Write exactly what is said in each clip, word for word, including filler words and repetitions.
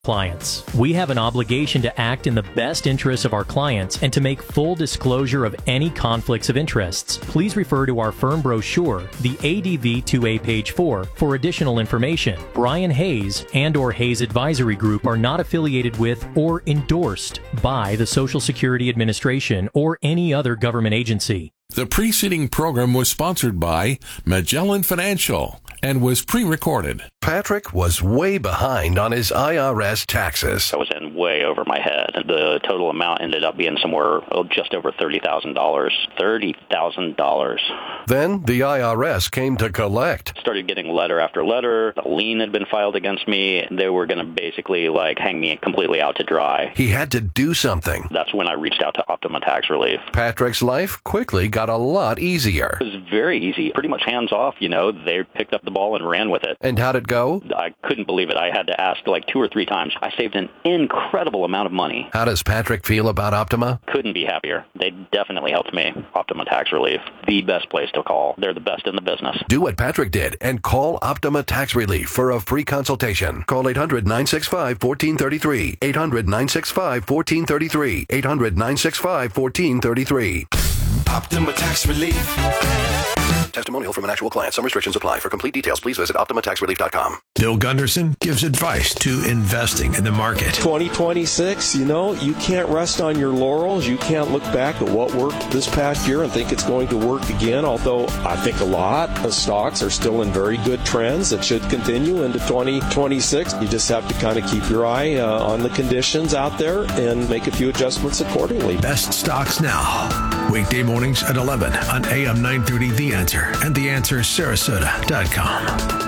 Clients. We have an obligation to act in the best interests of our clients and to make full disclosure of any conflicts of interests. Please refer to our firm brochure, the A D V two A page four, for additional information. Brian Hayes and or Hayes Advisory Group are not affiliated with or endorsed by the Social Security Administration or any other government agency. The preceding program was sponsored by Magellan Financial and was pre-recorded. Patrick was way behind on his I R S taxes. I was in way over my head. The total amount ended up being somewhere oh, just over thirty thousand dollars. thirty thousand dollars. Then the I R S came to collect. Started getting letter after letter. A lien had been filed against me. They were going to basically like hang me completely out to dry. He had to do something. That's when I reached out to Optima Tax Relief. Patrick's life quickly got a lot easier. It was very easy. Pretty much hands off, you know. They picked up the ball and ran with it. And how'd it go? I couldn't believe it. I had to ask like two or three times. I saved an incredible amount of money. How does Patrick feel about Optima? Couldn't be happier. They definitely helped me. Optima Tax Relief, the best place to call. They're the best in the business. Do what Patrick did and call Optima Tax Relief for a free consultation. Call eight hundred, nine six five, one four three three. eight hundred, nine six five, one four three three. eight hundred, nine six five, one four three three. Optima Tax Relief. Testimonial from an actual client. Some restrictions apply. For complete details, please visit optima tax relief dot com. Bill Gunderson gives advice to investing in the market. twenty twenty-six, you know, you can't rest on your laurels. You can't look back at what worked this past year and think it's going to work again, although I think a lot of stocks are still in very good trends that should continue into twenty twenty-six. You just have to kind of keep your eye uh, on the conditions out there and make a few adjustments accordingly. Best stocks now. Weekday mornings at eleven on A M nine thirty The Answer and the answer sarasota dot com.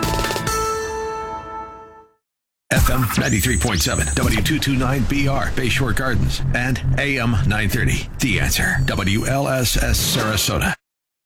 F M ninety-three point seven, W two twenty-nine B R, Bayshore Gardens, and A M nine thirty The Answer, W L S S Sarasota.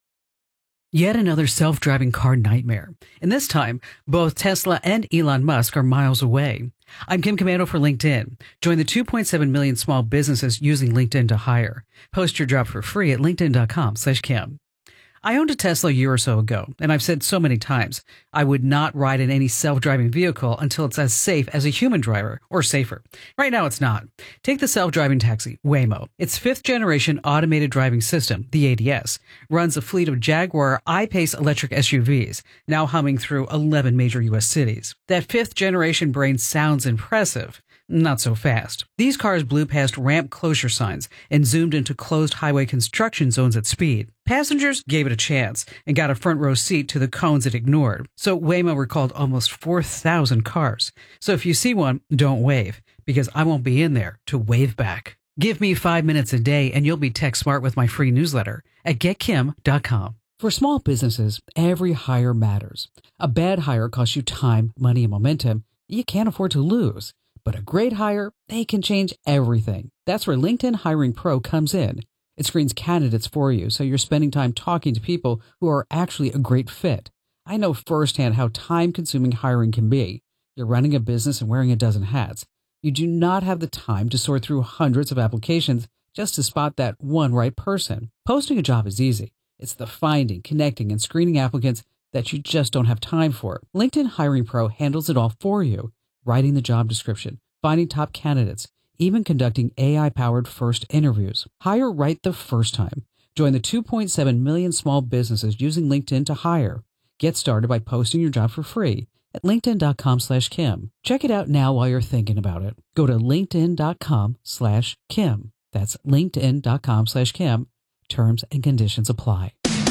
Yet another self-driving car nightmare. And this time, both Tesla and Elon Musk are miles away. I'm Kim Commando for LinkedIn. Join the two point seven million small businesses using LinkedIn to hire. Post your job for free at linkedin dot com slash Kim. I owned a Tesla a year or so ago, and I've said so many times, I would not ride in any self-driving vehicle until it's as safe as a human driver, or safer. Right now, it's not. Take the self-driving taxi, Waymo. Its fifth-generation automated driving system, the A D S, runs a fleet of Jaguar I-Pace electric S U Vs, now humming through eleven major U S cities. That fifth-generation brain sounds impressive. Not so fast. These cars blew past ramp closure signs and zoomed into closed highway construction zones at speed. Passengers gave it a chance and got a front row seat to the cones it ignored. So Waymo recalled almost four thousand cars. So if you see one, don't wave, because I won't be in there to wave back. Give me five minutes a day and you'll be tech smart with my free newsletter at get kim dot com. For small businesses, every hire matters. A bad hire costs you time, money, and momentum you can't afford to lose. But a great hire, they can change everything. That's where LinkedIn Hiring Pro comes in. It screens candidates for you, so you're spending time talking to people who are actually a great fit. I know firsthand how time-consuming hiring can be. You're running a business and wearing a dozen hats. You do not have the time to sort through hundreds of applications just to spot that one right person. Posting a job is easy. It's the finding, connecting, and screening applicants that you just don't have time for. LinkedIn Hiring Pro handles it all for you. Writing the job description, finding top candidates, even conducting A I-powered first interviews. Hire right the first time. Join the two point seven million small businesses using LinkedIn to hire. Get started by posting your job for free at linkedin dot com slash Kim. Check it out now while you're thinking about it. Go to linkedin dot com slash Kim. That's linkedin dot com slash Kim. Terms and conditions apply.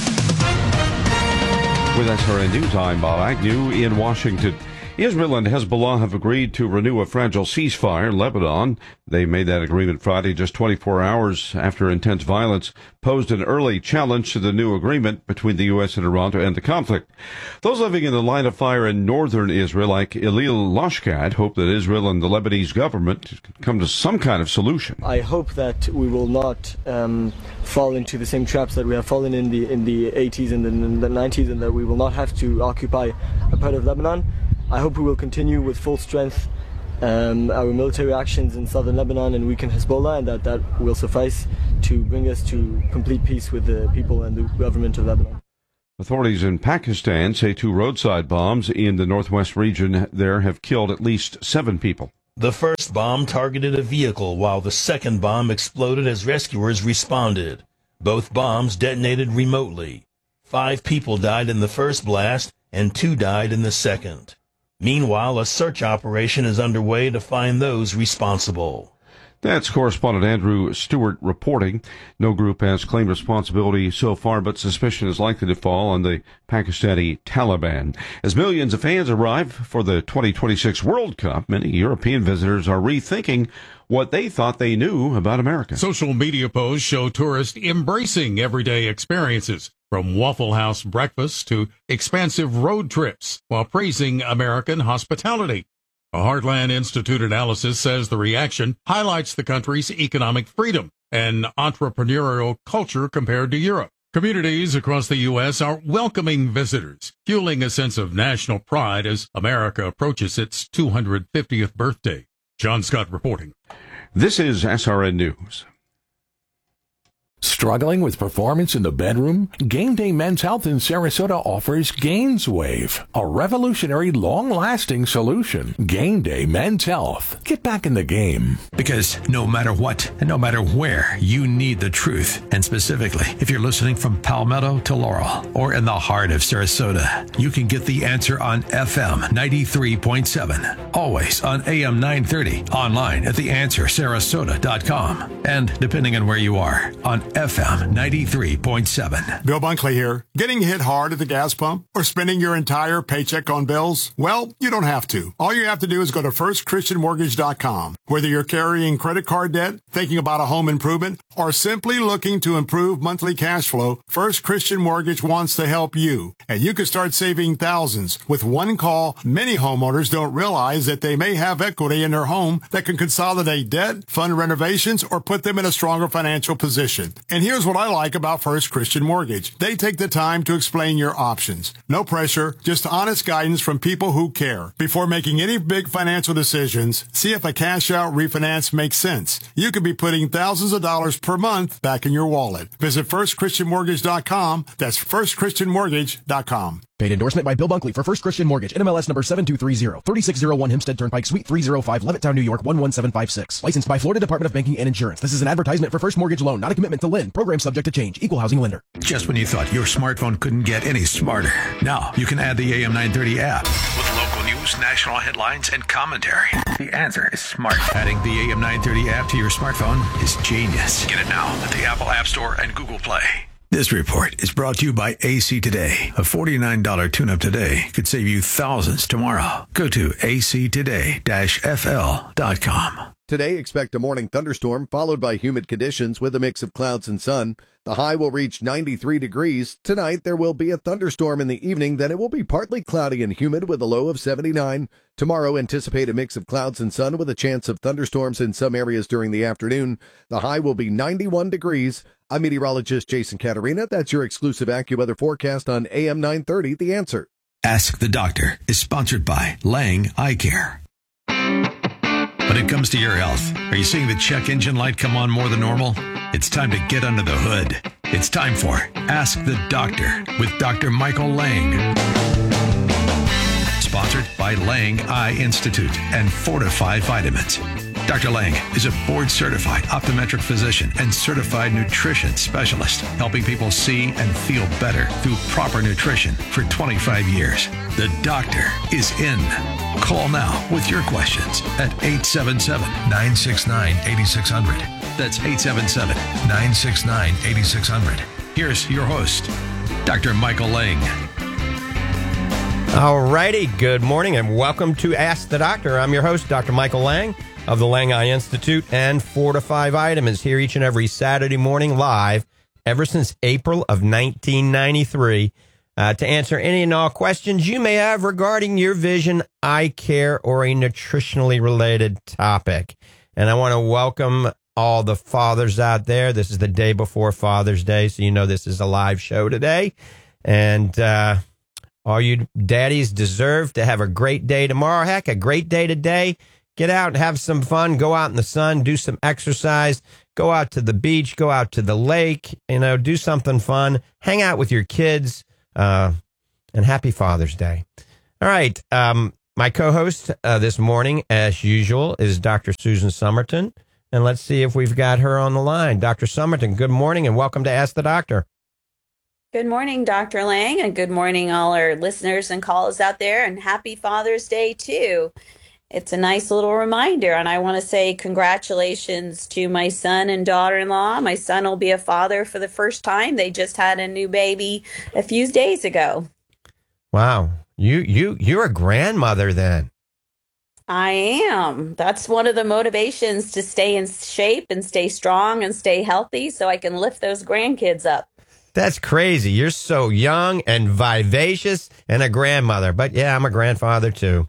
With S R N News, I'm Bob Agnew in Washington. Israel and Hezbollah have agreed to renew a fragile ceasefire in Lebanon. They made that agreement Friday, just twenty-four hours after intense violence posed an early challenge to the new agreement between the U S and Iran to end the conflict. Those living in the line of fire in northern Israel, like Elil Lashkad, hope that Israel and the Lebanese government come to some kind of solution. I hope that we will not um, fall into the same traps that we have fallen in the in the eighties and in the nineties, and that we will not have to occupy a part of Lebanon. I hope we will continue with full strength um, our military actions in southern Lebanon and weaken Hezbollah, and that that will suffice to bring us to complete peace with the people and the government of Lebanon. Authorities in Pakistan say two roadside bombs in the northwest region there have killed at least seven people. The first bomb targeted a vehicle while the second bomb exploded as rescuers responded. Both bombs detonated remotely. Five people died in the first blast and two died in the second. Meanwhile, a search operation is underway to find those responsible. That's correspondent Andrew Stewart reporting. No group has claimed responsibility so far, but suspicion is likely to fall on the Pakistani Taliban. As millions of fans arrive for the twenty twenty-six World Cup, many European visitors are rethinking what they thought they knew about America. Social media posts show tourists embracing everyday experiences, from Waffle House breakfasts to expansive road trips, while praising American hospitality. A Heartland Institute analysis says the reaction highlights the country's economic freedom and entrepreneurial culture compared to Europe. Communities across the U S are welcoming visitors, fueling a sense of national pride as America approaches its two hundred fiftieth birthday. John Scott reporting. This is S R N News. Struggling with performance in the bedroom? Game Day Men's Health in Sarasota offers GainsWave, a revolutionary, long-lasting solution. Game Day Men's Health. Get back in the game. Because no matter what and no matter where, you need the truth. And specifically, if you're listening from Palmetto to Laurel or in the heart of Sarasota, you can get the answer on F M ninety-three point seven. Always on A M nine thirty. Online at the answer sarasota dot com. And depending on where you are, on F M ninety-three point seven. Bill Bunkley here. Getting hit hard at the gas pump or spending your entire paycheck on bills? Well, you don't have to. All you have to do is go to first christian mortgage dot com. Whether you're carrying credit card debt, thinking about a home improvement, or simply looking to improve monthly cash flow, First Christian Mortgage wants to help you. And you can start saving thousands. With one call, many homeowners don't realize that they may have equity in their home that can consolidate debt, fund renovations, or put them in a stronger financial position. And here's what I like about First Christian Mortgage. They take the time to explain your options. No pressure, just honest guidance from people who care. Before making any big financial decisions, see if a cash-out refinance makes sense. You could be putting thousands of dollars per month back in your wallet. Visit first christian mortgage dot com. That's first christian mortgage dot com. Paid endorsement by Bill Bunkley for First Christian Mortgage, N M L S number seven two three zero, thirty-six oh one Hempstead Turnpike, Suite three oh five, Levittown, New York, one one seven five six. Licensed by Florida Department of Banking and Insurance. This is an advertisement for First Mortgage Loan, not a commitment to lend. Program subject to change. Equal housing lender. Just when you thought your smartphone couldn't get any smarter, now you can add the A M nine thirty app with local news, national headlines, and commentary. The answer is smart. Adding the A M nine thirty app to your smartphone is genius. Get it now at the Apple App Store and Google Play. This report is brought to you by A C Today. A forty-nine dollars tune-up today could save you thousands tomorrow. Go to a c today dash f l dot com. Today, expect a morning thunderstorm followed by humid conditions with a mix of clouds and sun. The high will reach ninety-three degrees. Tonight, there will be a thunderstorm in the evening. Then it will be partly cloudy and humid with a low of seventy-nine. Tomorrow, anticipate a mix of clouds and sun with a chance of thunderstorms in some areas during the afternoon. The high will be ninety-one degrees. I'm meteorologist Jason Caterina. That's your exclusive AccuWeather forecast on A M nine thirty, The Answer. Ask the Doctor is sponsored by Lang Eye Care. When it comes to your health, are you seeing the check engine light come on more than normal? It's time to get under the hood. It's time for Ask the Doctor with Doctor Michael Lang. Sponsored by Lang Eye Institute and Fortify Vitamins. Doctor Lang is a board-certified optometric physician and certified nutrition specialist, helping people see and feel better through proper nutrition for twenty-five years. The doctor is in. Call now with your questions at eight seven seven, nine six nine, eight six zero zero. That's eight seven seven, nine six nine, eight six zero zero. Here's your host, Doctor Michael Lang. All righty, good morning and welcome to Ask the Doctor. I'm your host, Doctor Michael Lang of the Lang Eye Institute and Fortify Vitamins, here each and every Saturday morning live ever since April of nineteen ninety-three uh, to answer any and all questions you may have regarding your vision, eye care, or a nutritionally related topic. And I want to welcome all the fathers out there. This is the day before Father's Day, so you know this is a live show today. And uh, all you daddies deserve to have a great day tomorrow. Heck, a great day today. Get out and have some fun. Go out in the sun, do some exercise, go out to the beach, go out to the lake, you know, do something fun, hang out with your kids, uh, and happy Father's Day. All right. Um, my co-host uh, this morning, as usual, is Doctor Susan Somerton. And let's see if we've got her on the line. Doctor Somerton, good morning and welcome to Ask the Doctor. Good morning, Doctor Lang, and good morning, all our listeners and callers out there, and happy Father's Day, too. It's a nice little reminder, and I want to say congratulations to my son and daughter-in-law. My son will be a father for the first time. They just had a new baby a few days ago. Wow. You, you, you're a grandmother then. I am. That's one of the motivations to stay in shape and stay strong and stay healthy so I can lift those grandkids up. That's crazy. You're so young and vivacious and a grandmother. But yeah, I'm a grandfather too.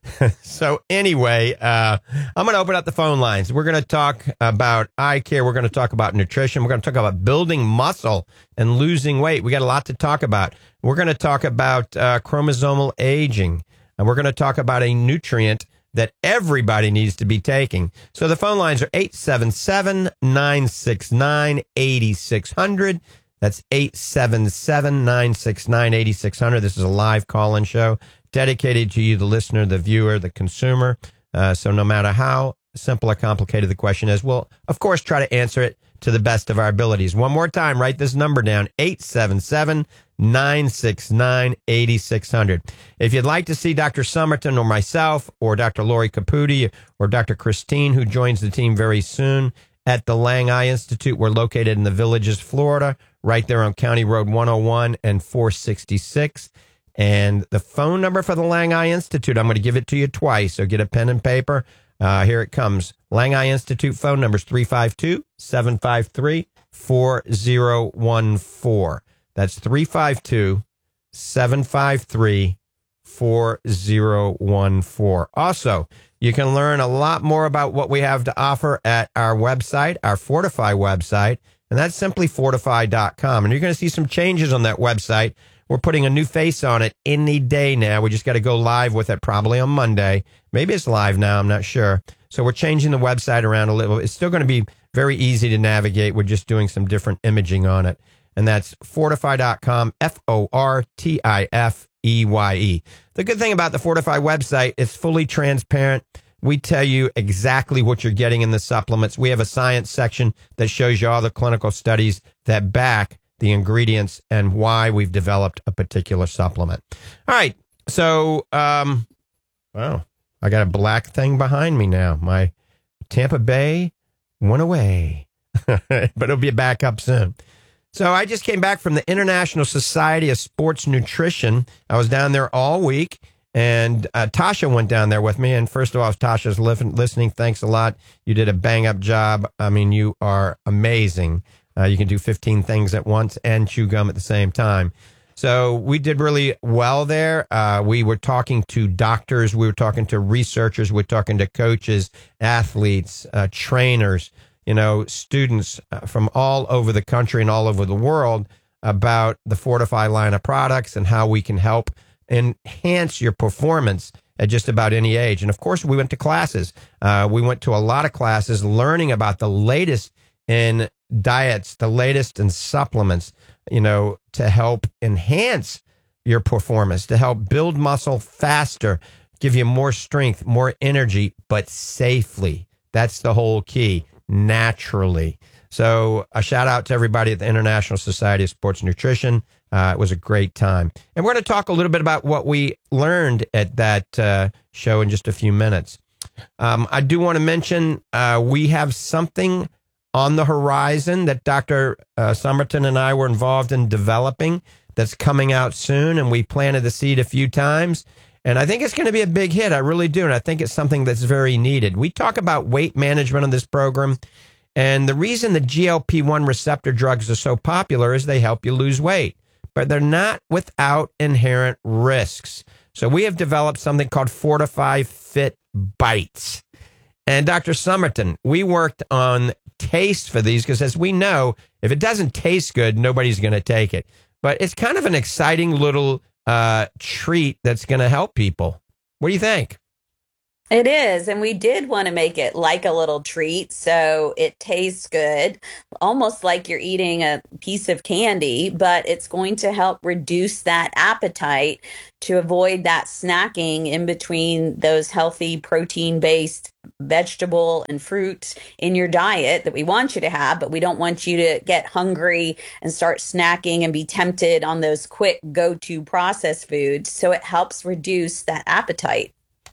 So anyway, uh, I'm going to open up the phone lines. We're going to talk about eye care. We're going to talk about nutrition. We're going to talk about building muscle and losing weight. We got a lot to talk about. We're going to talk about uh, chromosomal aging. And we're going to talk about a nutrient that everybody needs to be taking. So the phone lines are eight seven seven, nine six nine, eight six zero zero. That's eight seven seven, nine six nine, eight six zero zero. This is a live call-in show dedicated to you, the listener, the viewer, the consumer. Uh, so no matter how simple or complicated the question is, we'll, of course, try to answer it to the best of our abilities. One more time, write this number down, eight seven seven, nine six nine, eight six zero zero. If you'd like to see Doctor Somerton or myself or Doctor Lori Caputi or Doctor Christine, who joins the team very soon at the Lang Eye Institute, we're located in the Villages, Florida, right there on County Road one oh one and four sixty-six. And the phone number for the Lang Eye Institute, I'm going to give it to you twice, so get a pen and paper. Uh, here it comes. Lang Eye Institute phone number is three five two, seven five three, four zero one four. That's three five two, seven five three, four zero one four. Also, you can learn a lot more about what we have to offer at our website, our Fortify website, and that's simply fortify dot com. And you're going to see some changes on that website. We're putting a new face on it any day now. We just got to go live with it probably on Monday. Maybe it's live now. I'm not sure. So we're changing the website around a little. It's still going to be very easy to navigate. We're just doing some different imaging on it. And that's fortify dot com, F O R T I F E Y E. The good thing about the Fortify website, it's fully transparent. We tell you exactly what you're getting in the supplements. We have a science section that shows you all the clinical studies that back the ingredients and why we've developed a particular supplement. All right. So, um, wow, I got a black thing behind me now. My Tampa Bay went away, but it'll be back up soon. So I just came back from the International Society of Sports Nutrition. I was down there all week, and uh, Tasha went down there with me. And first of all, if Tasha's li- listening, thanks a lot. You did a bang-up job. I mean, you are amazing. Uh, you can do fifteen things at once and chew gum at the same time. So we did really well there. Uh, we were talking to doctors. We were talking to researchers. We were talking to coaches, athletes, uh, trainers, you know, students uh, from all over the country and all over the world about the Fortify line of products and how we can help enhance your performance at just about any age. And of course, we went to classes. Uh, we went to a lot of classes learning about the latest in diets, the latest in supplements, you know, to help enhance your performance, to help build muscle faster, give you more strength, more energy, but safely. That's the whole key, naturally. So a shout out to everybody at the International Society of Sports Nutrition. Uh, it was a great time. And we're going to talk a little bit about what we learned at that uh, show in just a few minutes. Um, I do want to mention uh, we have something on the horizon that Doctor Uh, Somerton and I were involved in developing that's coming out soon, and we planted the seed a few times. And I think it's going to be a big hit. I really do. And I think it's something that's very needed. We talk about weight management on this program, and the reason the G L P one receptor drugs are so popular is they help you lose weight, but they're not without inherent risks. So we have developed something called Fortify Fit Bites. And Doctor Somerton, we worked on taste for these because, as we know, if it doesn't taste good, nobody's going to take it. But it's kind of an exciting little uh, treat that's going to help people. What do you think? It is, and we did want to make it like a little treat, so it tastes good, almost like you're eating a piece of candy, but it's going to help reduce that appetite to avoid that snacking in between those healthy protein-based vegetable and fruit in your diet that we want you to have, but we don't want you to get hungry and start snacking and be tempted on those quick go-to processed foods. So it helps reduce that appetite.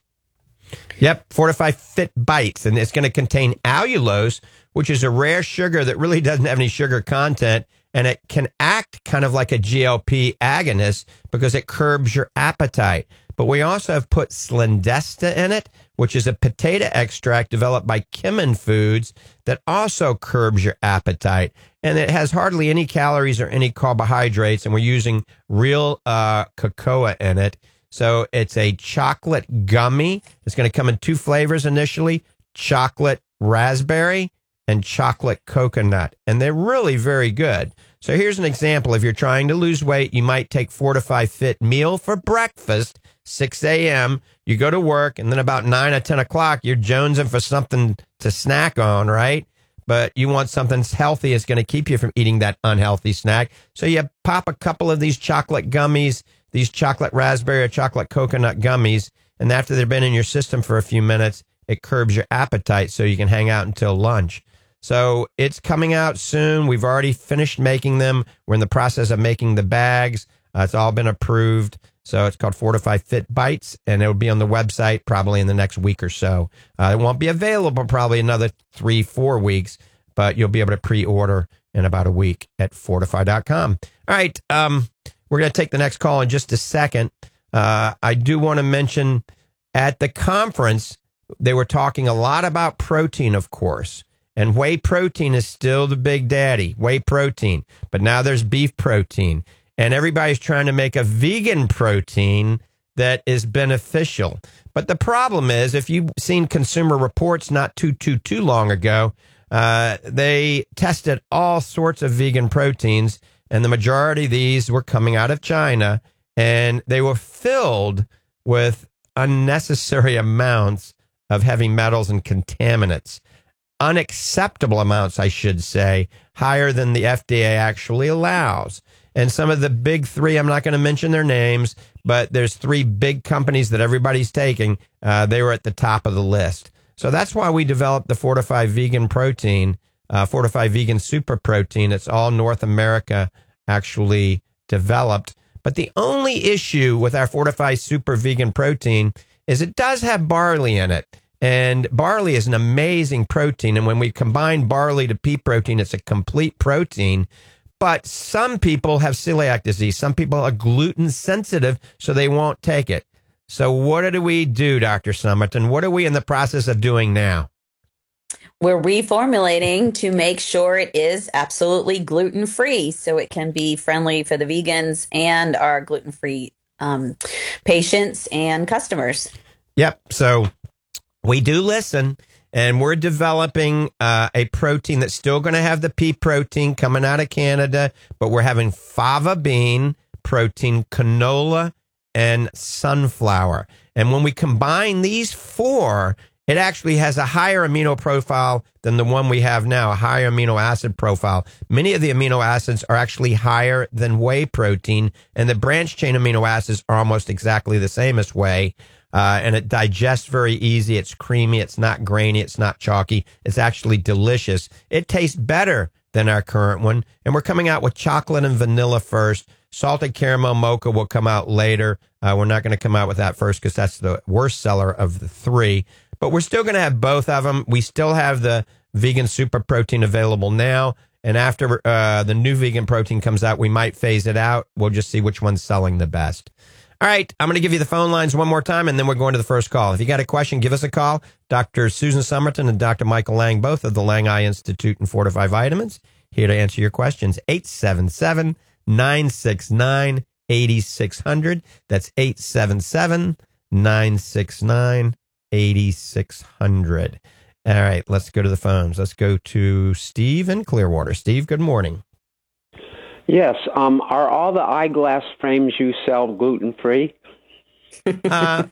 Yep, Fortify Fit Bites, and it's going to contain allulose, which is a rare sugar that really doesn't have any sugar content, and it can act kind of like a G L P agonist because it curbs your appetite. But we also have put Slendesta in it, which is a potato extract developed by Kimmin Foods that also curbs your appetite. And it has hardly any calories or any carbohydrates, and we're using real uh, cocoa in it. So it's a chocolate gummy. It's going to come in two flavors initially, chocolate raspberry and chocolate coconut. And they're really very good. So here's an example. If you're trying to lose weight, you might take Fortify Fit meal for breakfast, six a.m. You go to work, and then about nine or ten o'clock, you're jonesing for something to snack on, right? But you want something healthy. It's going to keep you from eating that unhealthy snack. So you pop a couple of these chocolate gummies, these chocolate raspberry or chocolate coconut gummies, and after they've been in your system for a few minutes, it curbs your appetite so you can hang out until lunch. So it's coming out soon. We've already finished making them. We're in the process of making the bags. Uh, it's all been approved. So it's called Fortify Fit Bites, and it'll be on the website probably in the next week or so. Uh, it won't be available probably another three, four weeks, but you'll be able to pre-order in about a week at fortify dot com. All right. Um, We're going to take the next call in just a second. Uh, I do want to mention at the conference, they were talking a lot about protein, of course. And whey protein is still the big daddy, whey protein. But now there's beef protein. And everybody's trying to make a vegan protein that is beneficial. But the problem is, if you've seen Consumer Reports not too, too, too long ago, uh, they tested all sorts of vegan proteins. And the majority of these were coming out of China, and they were filled with unnecessary amounts of heavy metals and contaminants. Unacceptable amounts, I should say, higher than the F D A actually allows. And some of the big three, I'm not going to mention their names, but there's three big companies that everybody's taking. Uh, they were at the top of the list. So that's why we developed the Fortify Vegan Protein, uh, Fortify Vegan Super Protein. It's all North America actually developed. But the only issue with our Fortify Super Vegan Protein is it does have barley in it. And barley is an amazing protein. And when we combine barley to pea protein, it's a complete protein. But some people have celiac disease. Some people are gluten sensitive, so they won't take it. So what do we do, Doctor Summerton? What are we in the process of doing now? We're reformulating to make sure it is absolutely gluten-free so it can be friendly for the vegans and our gluten-free um, patients and customers. Yep. So we do listen, and we're developing uh, a protein that's still going to have the pea protein coming out of Canada, but we're having fava bean protein, canola, and sunflower. And when we combine these four, it actually has a higher amino profile than the one we have now, a higher amino acid profile. Many of the amino acids are actually higher than whey protein, and the branched chain amino acids are almost exactly the same as whey. Uh, and it digests very easy. It's creamy. It's not grainy. It's not chalky. It's actually delicious. It tastes better than our current one. And we're coming out with chocolate and vanilla first. Salted caramel mocha will come out later. Uh, we're not going to come out with that first because that's the worst seller of the three. But we're still going to have both of them. We still have the vegan super protein available now. And after uh, the new vegan protein comes out, we might phase it out. We'll just see which one's selling the best. All right, I'm going to give you the phone lines one more time, and then we're going to the first call. If you got a question, give us a call. Doctor Susan Summerton and Doctor Michael Lang, both of the Lang Eye Institute and Fortify Vitamins, here to answer your questions. eight seven seven, nine six nine, eight six zero zero. That's eight seven seven, nine six nine, eight six zero zero. All right, let's go to the phones. Let's go to Steve in Clearwater. Steve, good morning. Yes. Um, are all the eyeglass frames you sell gluten-free? Uh,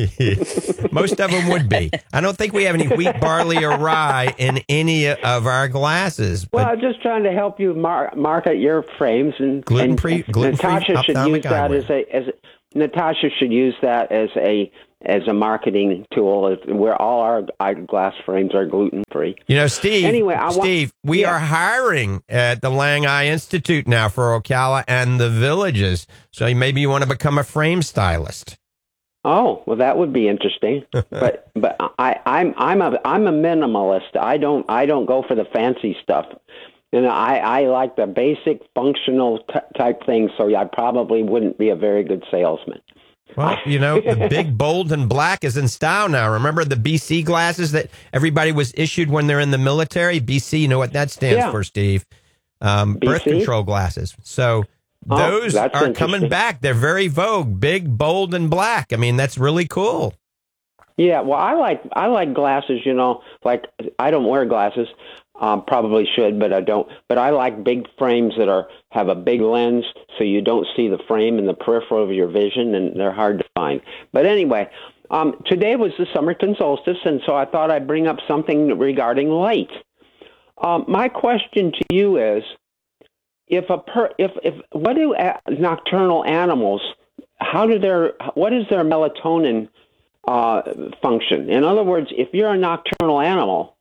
most of them would be. I don't think we have any wheat, barley, or rye in any of our glasses. Well, I'm just trying to help you mar- market your frames, and gluten-free. And gluten-free Natasha should use that eyewear. as a as Natasha should use that as a as a marketing tool. Where all our eyeglass frames are gluten free. You know, Steve. Anyway, I Steve, wa- we yeah. are hiring at the Lang Eye Institute now for Ocala and the Villages. So maybe you want to become a frame stylist. Oh, well, that would be interesting. but but I, I'm I'm a I'm a minimalist. I don't I don't go for the fancy stuff. You know, I, I like the basic functional t- type things. So I probably wouldn't be a very good salesman. Well, you know, the big, bold, and black is in style now. Remember the B C glasses that everybody was issued when they're in the military? B C, you know what that stands Yeah. for, Steve? Um, birth B C? control glasses. So Oh, those that's are coming interesting. back. They're very vogue, big, bold, and black. I mean, that's really cool. Yeah, well, I like I like glasses. You know, like I don't wear glasses. Um, probably should, but I don't. But I like big frames that are have a big lens, so you don't see the frame in the peripheral of your vision, and they're hard to find. But anyway, um, today was the summer solstice, and so I thought I'd bring up something regarding light. Um, my question to you is: If a per, if if what do a, nocturnal animals? How do their what is their melatonin uh, function? In other words, if you're a nocturnal animal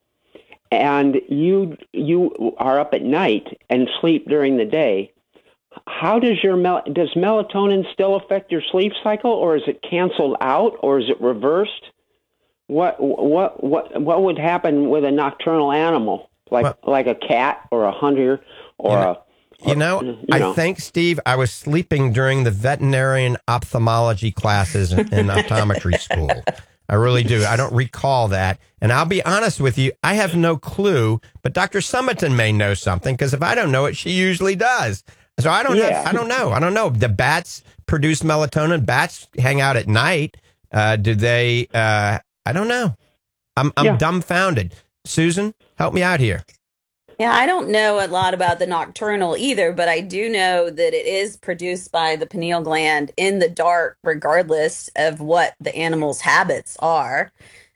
and you you are up at night and sleep during the day, how does your mel- does melatonin still affect your sleep cycle, or is it canceled out, or is it reversed? What what what what would happen with a nocturnal animal, like Well- like a cat or a hunter or You know- a You know, you I know. think, Steve, I was sleeping during the veterinarian ophthalmology classes in, in optometry school. I really do. I don't recall that. And I'll be honest with you, I have no clue, but Doctor Summerton may know something, because if I don't know it, she usually does. So I don't Yeah. have, I don't know. I don't know. The bats produce melatonin. Bats hang out at night. Uh, do they? Uh, I don't know. I'm, I'm Yeah. dumbfounded. Susan, help me out here. Yeah, I don't know a lot about the nocturnal either, but I do know that it is produced by the pineal gland in the dark, regardless of what the animal's habits are.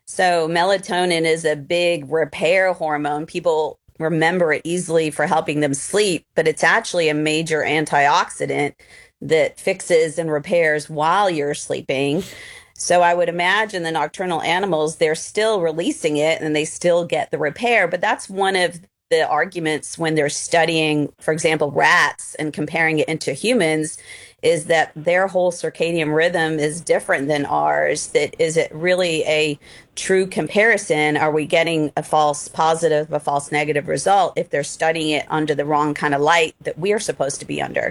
So melatonin is a big repair hormone. People remember it easily for helping them sleep, but it's actually a major antioxidant that fixes and repairs while you're sleeping. So I would imagine the nocturnal animals, they're still releasing it and they still get the repair. But that's one of the arguments when they're studying, for example, rats and comparing it into humans, is that their whole circadian rhythm is different than ours. That is it really a true comparison? Are we getting a false positive, a false negative result if they're studying it under the wrong kind of light that we're supposed to be under?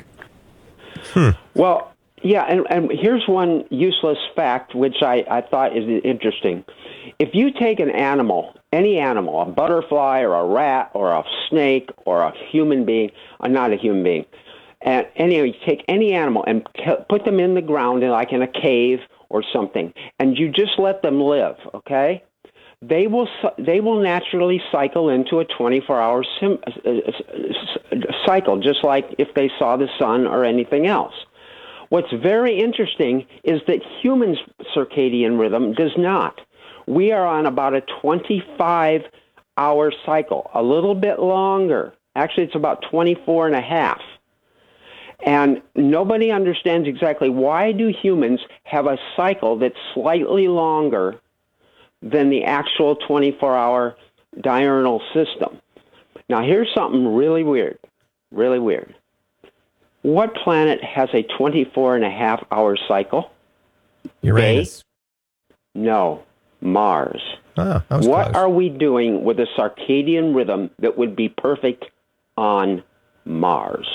Hmm. Well, yeah, and, and here's one useless fact which I, I thought is interesting. If you take an animal, any animal, a butterfly or a rat or a snake or a human being, or not a human being, and anyway, you take any animal and t- put them in the ground, in, like in a cave or something, and you just let them live, okay? They will they will naturally cycle into a twenty-four hour sim- cycle, just like if they saw the sun or anything else. What's very interesting is that humans' circadian rhythm does not. We are on about a twenty-five hour cycle, a little bit longer. Actually, it's about twenty-four and a half. And nobody understands exactly why do humans have a cycle that's slightly longer than the actual twenty-four hour diurnal system. Now, here's something really weird, really weird. What planet has a twenty-four and a half hour cycle? Uranus. Day? No, Mars. Oh, that was What close. are we doing with a circadian rhythm that would be perfect on Mars?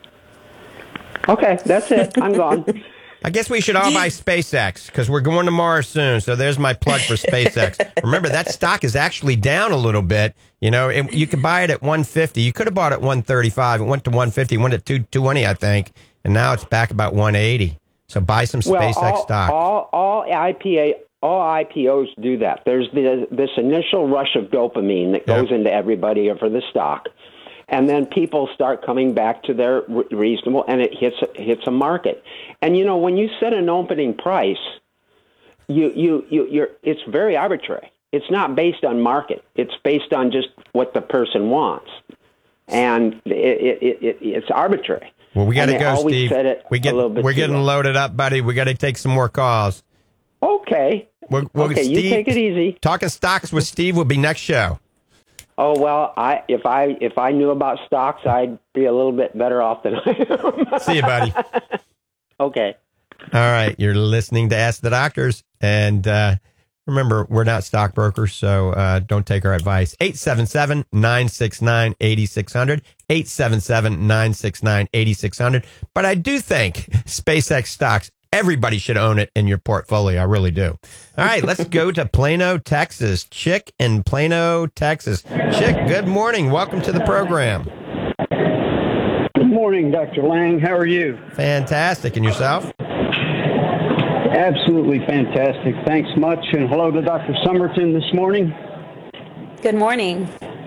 Okay, that's it. I'm gone. I guess we should all buy SpaceX because we're going to Mars soon. So there's my plug for SpaceX. Remember, that stock is actually down a little bit. You know, it, you could buy it at one fifty. You could have bought it at one thirty-five. It went to one fifty. It went at two twenty, I think. And now it's back about one eighty. So buy some Well, SpaceX all, stock. all all I P A all I P Os do that. There's the, this initial rush of dopamine that goes into everybody or for the stock, and then people start coming back to their re- reasonable, and it hits hits a market. And you know, when you set an opening price you, you, you, you're, it's very arbitrary. It's not based on market. It's based on just what the person wants. And it, it, it, it's arbitrary. Well, we got to go, Steve. We get, we're getting long. loaded up, buddy. We got to take some more calls. Okay. We're, we're, okay, Steve, you take it easy. Talking stocks with Steve will be next show. Oh well, I if I if I knew about stocks, I'd be a little bit better off than I am. See you, buddy. Okay. All right, you're listening to Ask the Doctors, and uh, remember, we're not stockbrokers, so uh, don't take our advice. eight seven seven, nine six nine, eight six zero zero, eight seven seven, nine six nine, eight six zero zero. But I do think SpaceX stocks, everybody should own it in your portfolio. I really do. All right, let's go to Plano, Texas. Chick in Plano, Texas. Chick, good morning. Welcome to the program. Good morning, Doctor Lang. How are you? Fantastic. And yourself? Absolutely fantastic. Thanks much. And hello to Doctor Somerton this morning. Good morning.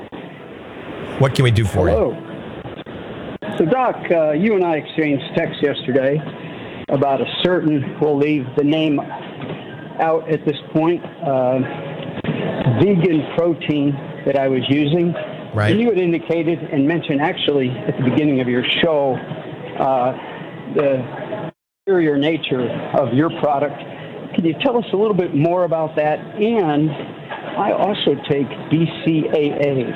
What can we do for hello. you? So, Doc, uh, you and I exchanged texts yesterday about a certain, we'll leave the name out at this point, uh, vegan protein that I was using. Right. And you had indicated and mentioned actually at the beginning of your show uh, the superior nature of your product. Can you tell us a little bit more about that? And I also take B C A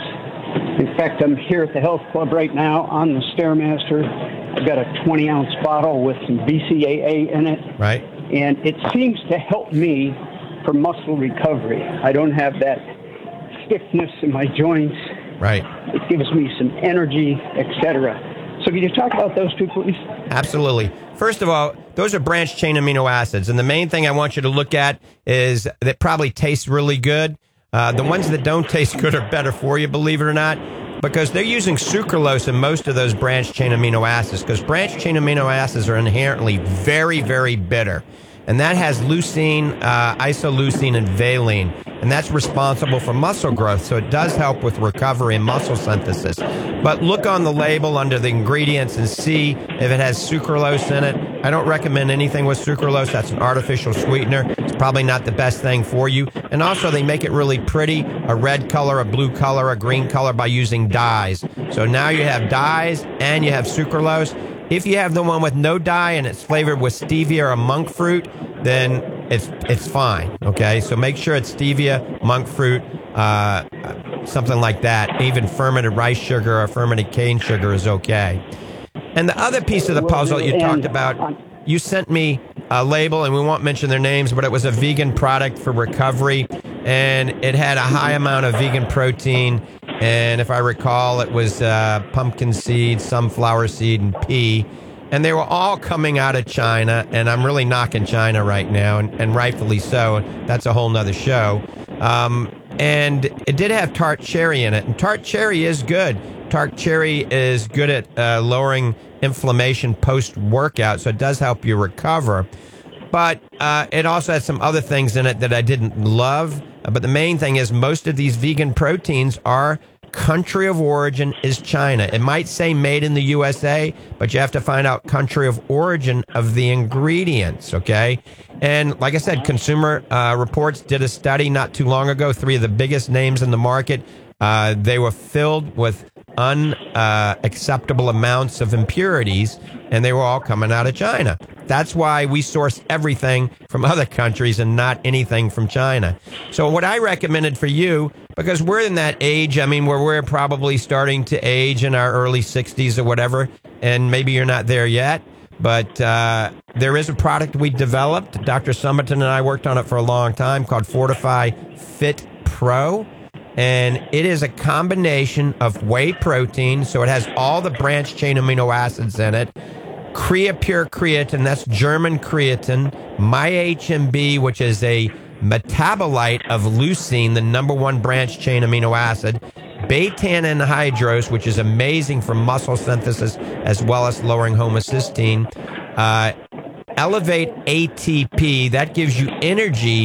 As. In fact, I'm here at the health club right now on the Stairmaster. I've got a twenty ounce bottle with some B C A A in it. Right. And it seems to help me for muscle recovery. I don't have that stiffness in my joints. Right. It gives me some energy, et cetera. So can you talk about those two, please? Absolutely. First of all, those are branched chain amino acids. And the main thing I want you to look at is that probably tastes really good. Uh, the ones that don't taste good are better for you, believe it or not, because they're using sucralose in most of those branched chain amino acids, because branched chain amino acids are inherently very, very bitter. And that has leucine, uh, isoleucine, and valine. And that's responsible for muscle growth. So it does help with recovery and muscle synthesis. But look on the label under the ingredients and see if it has sucralose in it. I don't recommend anything with sucralose. That's an artificial sweetener. It's probably not the best thing for you. And also they make it really pretty, a red color, a blue color, a green color by using dyes. So now you have dyes and you have sucralose. If you have the one with no dye and it's flavored with stevia or monk fruit, then it's it's fine, okay? So make sure it's stevia, monk fruit, uh, something like that. Even fermented rice sugar or fermented cane sugar is okay. And the other piece of the puzzle you talked about, you sent me a label, and we won't mention their names, but it was a vegan product for recovery, and it had a high amount of vegan protein. And if I recall, it was uh, pumpkin seed, sunflower seed, and pea. And they were all coming out of China. And I'm really knocking China right now, and, and rightfully so. That's a whole nother show. Um, and it did have tart cherry in it. And tart cherry is good. Tart cherry is good at uh, lowering inflammation post-workout, so it does help you recover. But uh, it also has some other things in it that I didn't love. But the main thing is most of these vegan proteins are country of origin is China. It might say made in the U S A, but you have to find out country of origin of the ingredients, okay? And like I said, Consumer uh, Reports did a study not too long ago, three of the biggest names in the market. Uh, they were filled with unacceptable uh, amounts of impurities, and they were all coming out of China. That's why we source everything from other countries and not anything from China. So what I recommended for you, because we're in that age, I mean, where we're probably starting to age in our early sixties or whatever, and maybe you're not there yet, but uh, there is a product we developed. Doctor Somerton and I worked on it for a long time called Fortify Fit Pro. And it is a combination of whey protein, so it has all the branched chain amino acids in it, Creapure creatine, that's German creatine, MyHMB, which is a metabolite of leucine, the number one branched chain amino acid, beta anhydrose, which is amazing for muscle synthesis as well as lowering homocysteine, uh, Elevate A T P, that gives you energy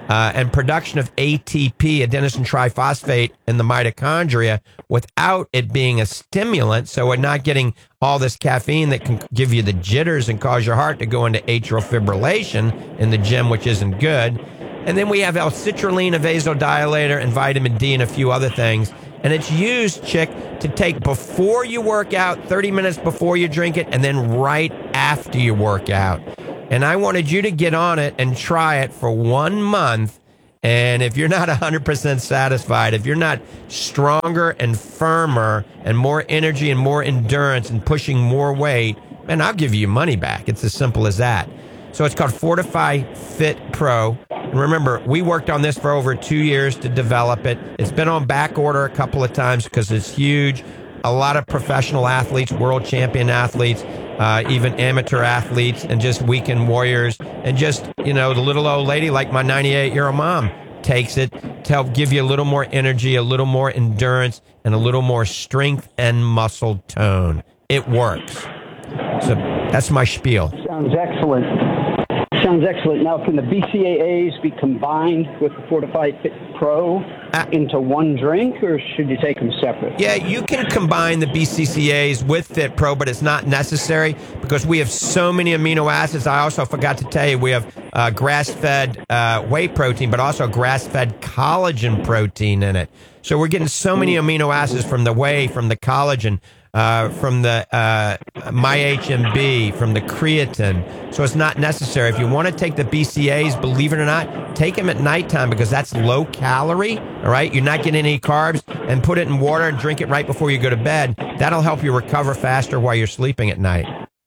uh, and production of A T P, adenosine triphosphate, in the mitochondria without it being a stimulant. So we're not getting all this caffeine that can give you the jitters and cause your heart to go into atrial fibrillation in the gym, which isn't good. And then we have L-citrulline, a vasodilator, and vitamin D, and a few other things. And it's used, Chick, to take before you work out, thirty minutes before you drink it, and then right after you work out. And I wanted you to get on it and try it for one month. And if you're not one hundred percent satisfied, if you're not stronger and firmer and more energy and more endurance and pushing more weight, man, I'll give you your money back. It's as simple as that. So it's called Fortify Fit Pro. And remember, we worked on this for over two years to develop it. It's been on back order a couple of times because it's huge. A lot of professional athletes, world champion athletes, uh, even amateur athletes, and just weekend warriors, and just, you know, the little old lady like my ninety-eight-year-old mom takes it to help give you a little more energy, a little more endurance, and a little more strength and muscle tone. It works. So that's my spiel. Sounds excellent. Sounds excellent. Now, can the B C A As be combined with the Fortify Fit Pro into one drink, or should you take them separate? Yeah, you can combine the B C C As with Fit Pro, but it's not necessary because we have so many amino acids. I also forgot to tell you, we have uh, grass-fed uh, whey protein, but also grass-fed collagen protein in it. So we're getting so many amino acids from the whey, from the collagen, Uh, from the uh, My H M B, from the creatine. So it's not necessary. If you want to take the B C As, believe it or not, take them at nighttime because that's low calorie, all right? You're not getting any carbs, and put it in water and drink it right before you go to bed. That'll help you recover faster while you're sleeping at night.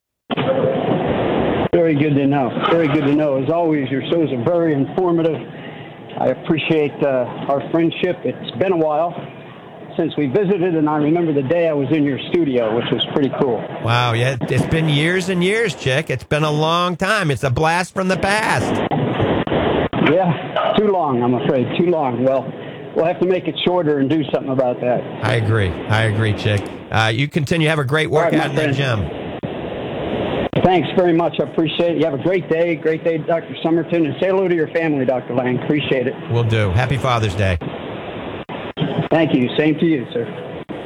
Very good to know. Very good to know. As always, your shows are very informative. I appreciate uh, our friendship. It's been a while since we visited, and I remember the day I was in your studio, which was pretty cool. Wow, yeah, it's been years and years, Chick. It's been a long time. It's a blast from the past. Yeah, too long, I'm afraid. Too long. Well, we'll have to make it shorter and do something about that. I agree. I agree, Chick. Uh, you continue. Have a great workout right, in that gym. Thanks very much. I appreciate it. You have a great day. Great day, Doctor Somerton. And say hello to your family, Doctor Lang. Appreciate it. Will do. Happy Father's Day. Thank you. Same to you, sir.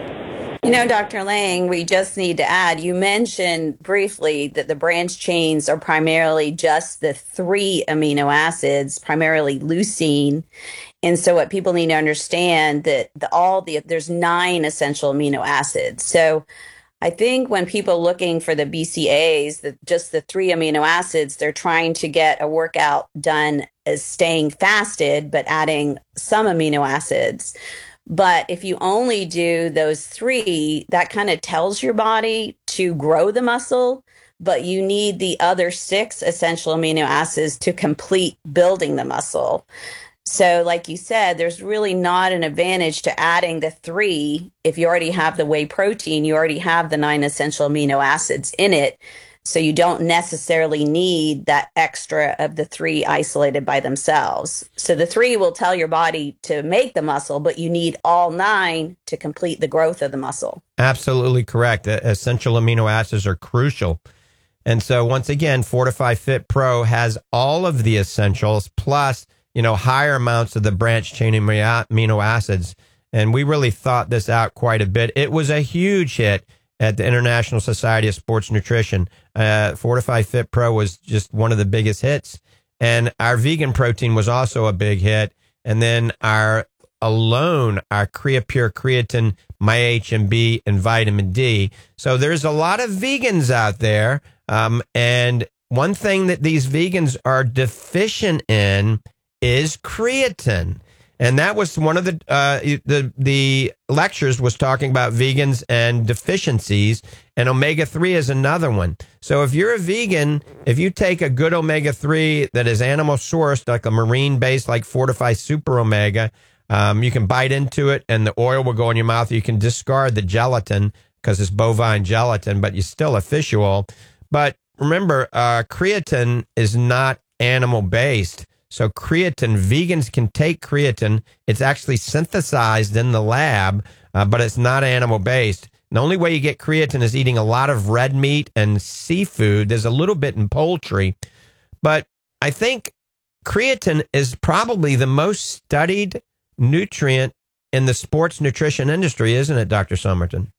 You know, Doctor Lang, we just need to add, you mentioned briefly that the branch chains are primarily just the three amino acids, primarily leucine. And so what people need to understand that the, all the, there's nine essential amino acids. So I think when people are looking for the B C As, the, just the three amino acids, they're trying to get a workout done as staying fasted, but adding some amino acids. But if you only do those three, that kind of tells your body to grow the muscle, but you need the other six essential amino acids to complete building the muscle. So like you said, there's really not an advantage to adding the three. If you already have the whey protein, you already have the nine essential amino acids in it. So you don't necessarily need that extra of the three isolated by themselves. So the three will tell your body to make the muscle, but you need all nine to complete the growth of the muscle. Absolutely correct. Essential amino acids are crucial. And so once again, Fortify Fit Pro has all of the essentials plus, you know, higher amounts of the branch chain amino acids. And we really thought this out quite a bit. It was a huge hit at the International Society of Sports Nutrition. Uh, Fortify Fit Pro was just one of the biggest hits. And our vegan protein was also a big hit. And then our alone, our CreaPure creatine, My H M B, and vitamin D. So there's a lot of vegans out there. Um, and one thing that these vegans are deficient in is creatine. And that was one of the uh, the the lectures was talking about vegans and deficiencies, and omega three is another one. So if you're a vegan, if you take a good omega three that is animal sourced, like a marine based, like Fortify Super Omega, um, you can bite into it and the oil will go in your mouth. You can discard the gelatin because it's bovine gelatin, but you still a fish oil. But remember, uh, creatine is not animal based. So creatine, vegans can take creatine. It's actually synthesized in the lab, uh, but it's not animal-based. The only way you get creatine is eating a lot of red meat and seafood. There's a little bit in poultry. But I think creatine is probably the most studied nutrient in the sports nutrition industry, isn't it, Doctor Somerton?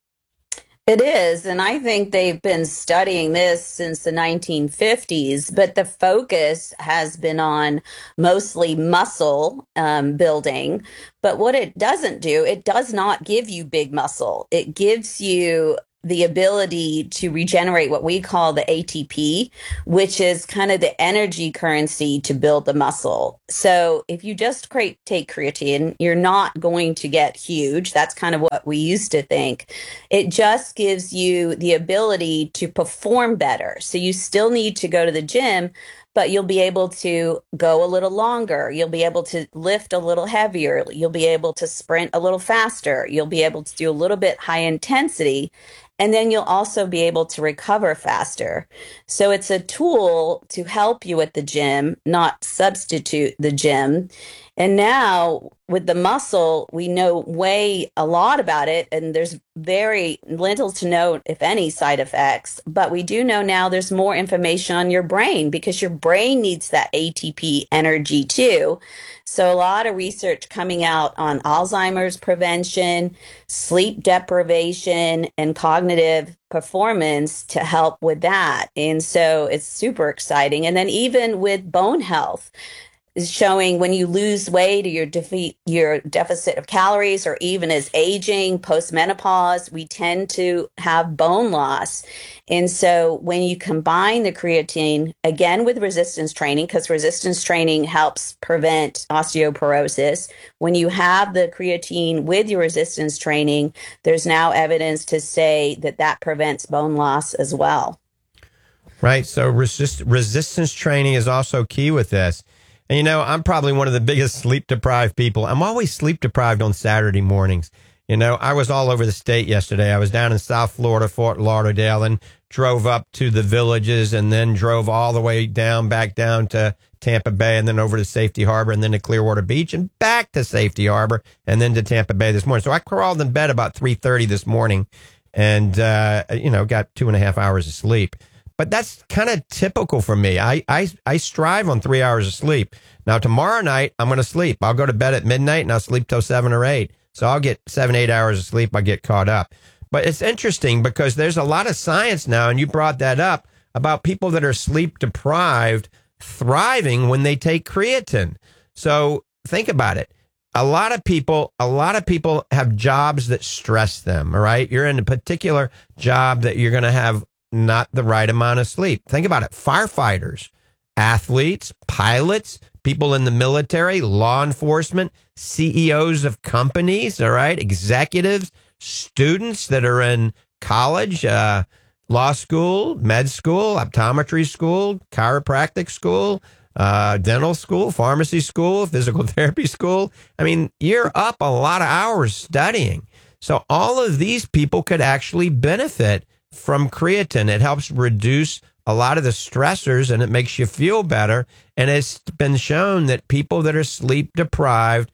It is, and I think they've been studying this since the nineteen fifties, but the focus has been on mostly muscle um, building. But what it doesn't do, it does not give you big muscle. It gives you the ability to regenerate what we call the A T P, which is kind of the energy currency to build the muscle. So if you just cre- take creatine, you're not going to get huge. That's kind of what we used to think. It just gives you the ability to perform better. So you still need to go to the gym, but you'll be able to go a little longer. You'll be able to lift a little heavier. You'll be able to sprint a little faster. You'll be able to do a little bit high intensity. And then you'll also be able to recover faster. So it's a tool to help you at the gym, not substitute the gym. And now with the muscle, we know way a lot about it, and there's very little to know, if any, side effects. But we do know now there's more information on your brain because your brain needs that A T P energy too. So a lot of research coming out on Alzheimer's prevention, sleep deprivation, and cognitive performance to help with that. And so it's super exciting. And then even with bone health, is showing when you lose weight or your defeat your deficit of calories, or even as aging, post-menopause, we tend to have bone loss. And so when you combine the creatine, again, with resistance training, because resistance training helps prevent osteoporosis, when you have the creatine with your resistance training, there's now evidence to say that that prevents bone loss as well. Right. So resist, resistance training is also key with this. And, you know, I'm probably one of the biggest sleep-deprived people. I'm always sleep-deprived on Saturday mornings. You know, I was all over the state yesterday. I was down in South Florida, Fort Lauderdale, and drove up to the Villages, and then drove all the way down, back down to Tampa Bay, and then over to Safety Harbor, and then to Clearwater Beach, and back to Safety Harbor, and then to Tampa Bay this morning. So I crawled in bed about three thirty this morning and, uh, you know, got two and a half hours of sleep. But that's kind of typical for me. I, I I strive on three hours of sleep. Now, tomorrow night, I'm going to sleep. I'll go to bed at midnight, and I'll sleep till seven or eight. So I'll get seven, eight hours of sleep. I'll get caught up. But it's interesting because there's a lot of science now, and you brought that up, about people that are sleep deprived thriving when they take creatine. So think about it. A lot of people, a lot of people have jobs that stress them, all right? You're in a particular job that you're going to have not the right amount of sleep. Think about it. Firefighters, athletes, pilots, people in the military, law enforcement, C E Os of companies, all right, executives, students that are in college, uh, law school, med school, optometry school, chiropractic school, uh, dental school, pharmacy school, physical therapy school. I mean, you're up a lot of hours studying. So all of these people could actually benefit from creatine. It helps reduce a lot of the stressors, and it makes you feel better. And it's been shown that people that are sleep deprived